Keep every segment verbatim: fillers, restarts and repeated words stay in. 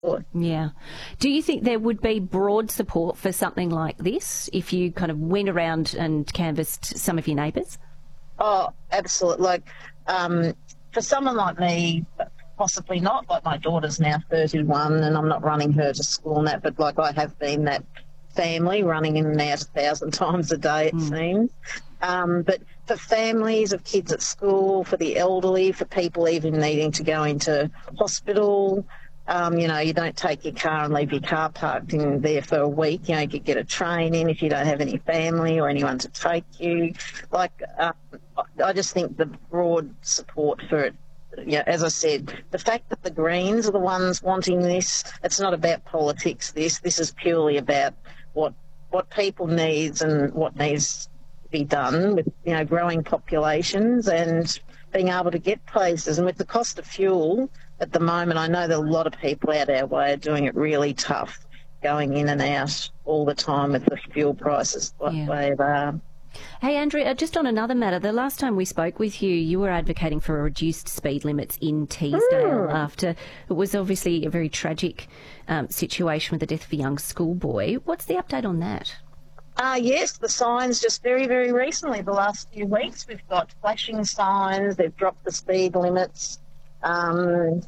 Yeah. Do you think there would be broad support for something like this if you kind of went around and canvassed some of your neighbours? Oh, absolutely. Like, um, for someone like me, possibly not. Like, my daughter's now thirty-one and I'm not running her to school and that, but like I have been that family running in and out a thousand times a day, it mm. seems. Um, but for families of kids at school, for the elderly, for people even needing to go into hospital, um, you know, you don't take your car and leave your car parked in there for a week. You know, you could get a train in if you don't have any family or anyone to take you. Like, uh, I just think the broad support for it, you know, as I said, the fact that the Greens are the ones wanting this, it's not about politics, this. This is purely about what what people needs and what needs to be done with, you know, growing populations and being able to get places. And with the cost of fuel at the moment, I know that a lot of people out our way are doing it really tough, going in and out all the time with the fuel prices what yeah. they are. Hey, Andrea, just on another matter, the last time we spoke with you, you were advocating for reduced speed limits in Teesdale mm. after it was obviously a very tragic um, situation with the death of a young schoolboy. What's the update on that? Uh, yes, the signs just very, very recently, the last few weeks, we've got flashing signs, they've dropped the speed limits, um,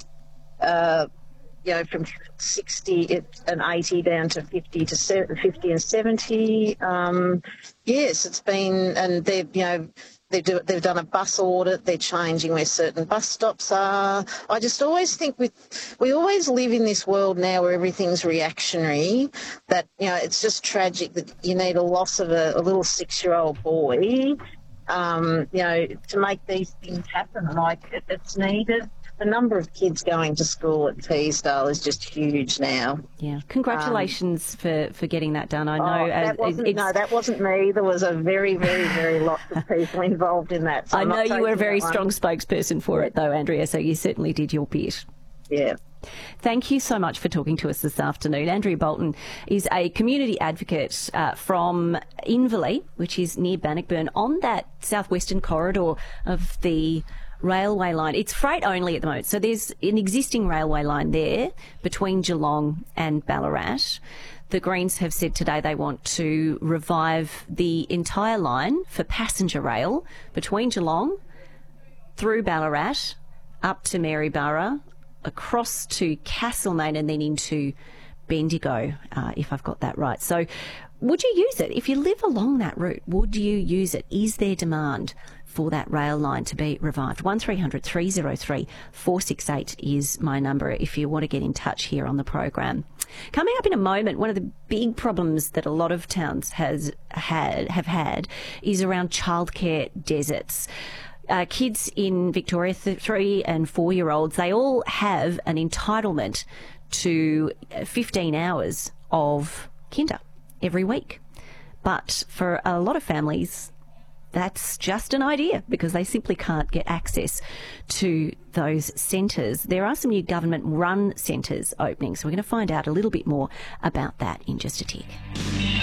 uh, you know, from sixty and eighty down to fifty to fifty and seventy. Um, yes, it's been, and they've, you know, they do, they've done a bus audit. They're changing where certain bus stops are. I just always think with, we always live in this world now where everything's reactionary. That, you know, it's just tragic that you need a loss of a, a little six-year-old boy, um, you know, to make these things happen. Like, it, it's needed. The number of kids going to school at Teesdale is just huge now. Yeah, congratulations um, for, for getting that done. I know. Oh, that uh, wasn't, no, that wasn't me. There was a very, very, very lot of people involved in that. So I I'm know you were a very strong one. spokesperson for it, though, Andrea. So you certainly did your bit. Yeah. Thank you so much for talking to us this afternoon. Andrea Bolton is a community advocate uh, from Inverleigh, which is near Bannockburn, on that southwestern corridor of the railway line. It's freight only at the moment. So there's an existing railway line there between Geelong and Ballarat. The Greens have said today they want to revive the entire line for passenger rail between Geelong, through Ballarat, up to Maryborough, across to Castlemaine and then into Bendigo, uh, if I've got that right. So would you use it? If you live along that route, would you use it? Is there demand for that rail line to be revived? one three hundred three oh three four six eight is my number if you want to get in touch here on the program. Coming up in a moment, one of the big problems that a lot of towns has had have had is around childcare deserts. Uh, kids in Victoria, th- three and four-year-olds, they all have an entitlement to fifteen hours of kinder every week. But for a lot of families, that's just an idea because they simply can't get access to those centres. There are some new government-run centres opening, so we're going to find out a little bit more about that in just a tick.